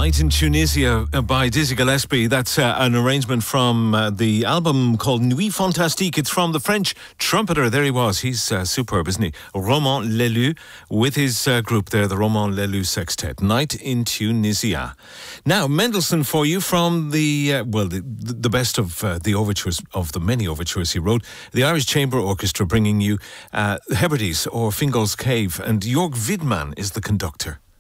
Night in Tunisia by Dizzy Gillespie. That's an arrangement from the album called Nuit Fantastique. It's from the French trumpeter. There he was. He's superb, isn't he? Romain Leleu with his group there, the Romain Leleu Sextet. Night in Tunisia. Now, Mendelssohn for you from the best of the overtures, of the many overtures he wrote. The Irish Chamber Orchestra bringing you Hebrides or Fingal's Cave, and Jörg Widmann is the conductor.